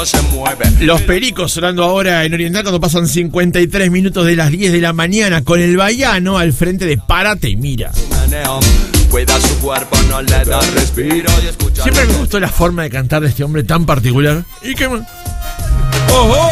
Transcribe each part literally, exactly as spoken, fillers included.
Los Pericos sonando ahora en Oriental cuando pasan cincuenta y tres minutos de las diez de la mañana con el Baiano al frente de Párate y Mira. Cuida su cuerpo, no le da respiro y escucha. Siempre me gustó la forma de cantar de este hombre tan particular. Y que... ¡Oh, oh!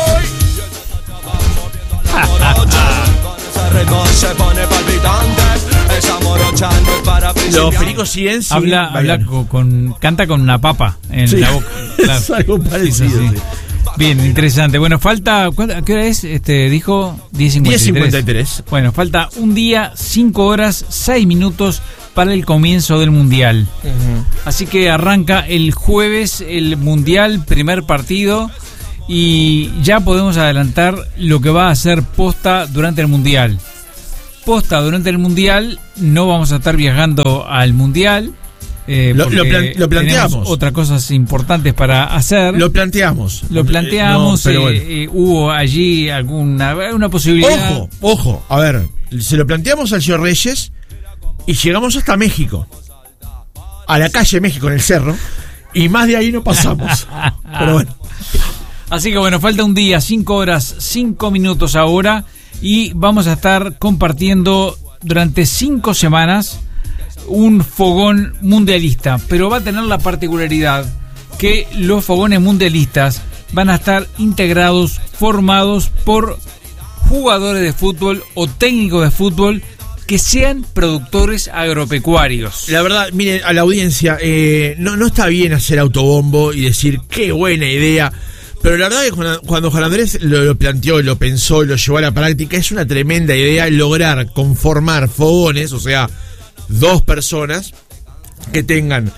Los Pericos siguen sin habla, habla con, con canta con una papa en sí, la boca. Claro. Es algo parecido. Sí, sí, sí. Bien, interesante. Bueno, falta, ¿a qué hora es? Este dijo diez cincuenta y tres. Bueno, falta un día, cinco horas, seis minutos para el comienzo del Mundial. Uh-huh. Así que arranca el jueves el Mundial, primer partido, y ya podemos adelantar lo que va a ser posta durante el Mundial. Posta durante el Mundial, no vamos a estar viajando al Mundial. Eh, lo, lo, plan, lo planteamos. Otras cosas importantes para hacer. Lo planteamos. Lo planteamos. Eh, no, eh, bueno. eh, hubo allí alguna una posibilidad. Ojo, ojo. A ver, se lo planteamos al señor Reyes y llegamos hasta México. A la calle México, en el cerro. Y más de ahí no pasamos. Pero bueno. Así que bueno, falta un día, cinco horas, cinco minutos ahora. Y vamos a estar compartiendo durante cinco semanas un fogón mundialista, pero va a tener la particularidad que los fogones mundialistas van a estar integrados, formados por jugadores de fútbol o técnicos de fútbol que sean productores agropecuarios. La verdad, miren, a la audiencia, eh, no, no está bien hacer autobombo y decir qué buena idea. Pero la verdad es que cuando, cuando Juan Andrés lo, lo planteó, lo pensó, lo llevó a la práctica, es una tremenda idea lograr conformar fogones, o sea, dos personas que tengan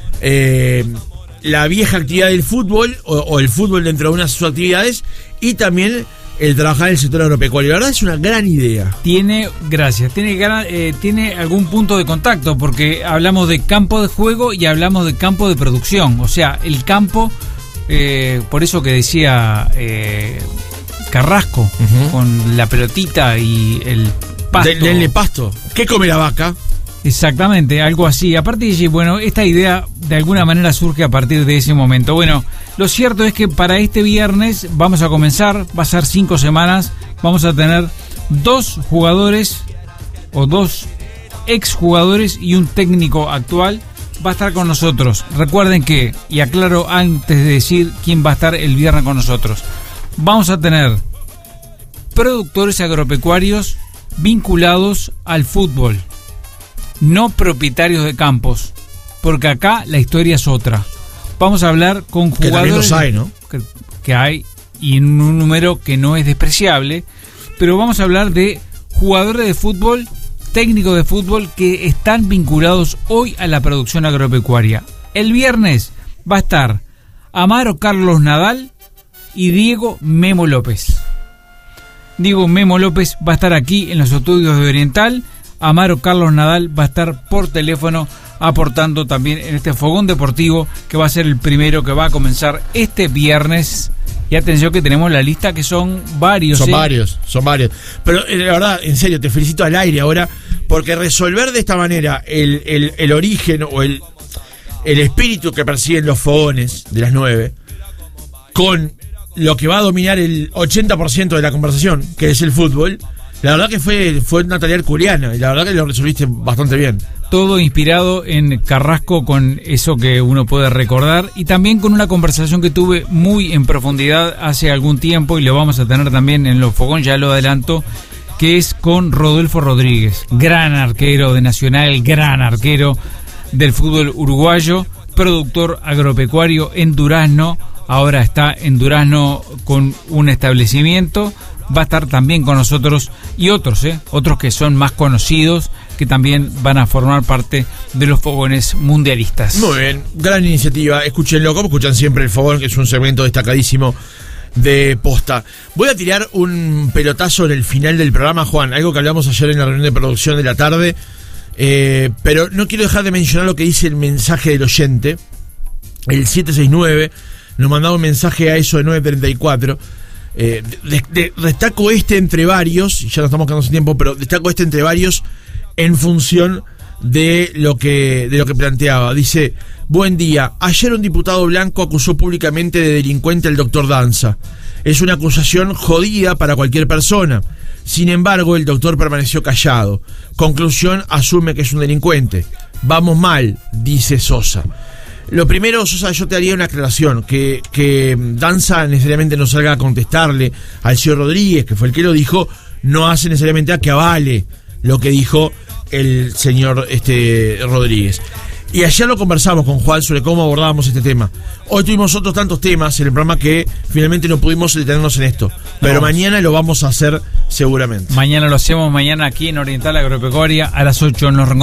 eh, la vieja actividad del fútbol o, o el fútbol dentro de una de sus actividades y también el trabajar en el sector agropecuario. La verdad es una gran idea. Tiene, gracias, tiene, gran, eh, tiene algún punto de contacto porque hablamos de campo de juego y hablamos de campo de producción, o sea, el campo... Eh, por eso que decía eh, Carrasco, uh-huh. con la pelotita y el pasto. De, denle pasto. ¿Qué come la vaca? Exactamente, algo así. Aparte de bueno, esta idea de alguna manera surge a partir de ese momento. Bueno, lo cierto es que para este viernes vamos a comenzar, va a ser cinco semanas, vamos a tener dos jugadores o dos exjugadores y un técnico actual. Va a estar con nosotros. Recuerden que, y aclaro antes de decir quién va a estar el viernes con nosotros, vamos a tener productores agropecuarios vinculados al fútbol, no propietarios de campos, porque acá la historia es otra. Vamos a hablar con jugadores... Que también los hay, ¿no? Que, que hay, y en un número que no es despreciable, pero vamos a hablar de jugadores de fútbol, técnicos de fútbol que están vinculados hoy a la producción agropecuaria. El viernes va a estar Amaro Carlos Nadal y Diego Memo López. Diego Memo López va a estar aquí en los estudios de Oriental. Amaro Carlos Nadal va a estar por teléfono aportando también en este fogón deportivo que va a ser el primero que va a comenzar este viernes. Y atención que tenemos la lista que son varios. Son ¿eh? varios, son varios. Pero eh, la verdad, en serio, te felicito al aire ahora, porque resolver de esta manera el, el, el origen o el, el espíritu que persiguen los fogones de las nueve, con lo que va a dominar el ochenta por ciento de la conversación, que es el fútbol, la verdad que fue, fue una tarea herculeana, y la verdad que lo resolviste bastante bien. Todo inspirado en Carrasco con eso que uno puede recordar y también con una conversación que tuve muy en profundidad hace algún tiempo y lo vamos a tener también en los fogón, ya lo adelanto, que es con Rodolfo Rodríguez, gran arquero de Nacional, gran arquero del fútbol uruguayo, productor agropecuario en Durazno, ahora está en Durazno con un establecimiento, va a estar también con nosotros y otros, ¿eh? otros que son más conocidos, que también van a formar parte de los fogones mundialistas. Muy bien, gran iniciativa. Escúchenlo, como escuchan siempre el fogón, que es un segmento destacadísimo de posta. Voy a tirar un pelotazo en el final del programa, Juan, algo que hablamos ayer en la reunión de producción de la tarde, eh, pero no quiero dejar de mencionar lo que dice el mensaje del oyente. El siete seis nueve nos mandaba un mensaje a eso de nueve treinta y cuatro. Eh, de, de, destaco este entre varios, ya no estamos quedando sin tiempo, pero destaco este entre varios en función de lo que de lo que planteaba. Dice: buen día, ayer un diputado blanco acusó públicamente de delincuente al doctor Danza. Es una acusación jodida para cualquier persona. Sin embargo, el doctor permaneció callado. Conclusión, asume que es un delincuente. Vamos mal, dice Sosa. Lo primero, Sosa, yo te haría una aclaración, que, que Danza necesariamente no salga a contestarle al señor Rodríguez, que fue el que lo dijo, no hace necesariamente a que avale lo que dijo el señor este Rodríguez. Y ayer lo conversamos con Juan sobre cómo abordábamos este tema. Hoy tuvimos otros tantos temas en el programa que finalmente no pudimos detenernos en esto. Pero no. Mañana lo vamos a hacer seguramente. Mañana lo hacemos, mañana aquí en Oriental Agropecuaria a las ocho nos reencontramos.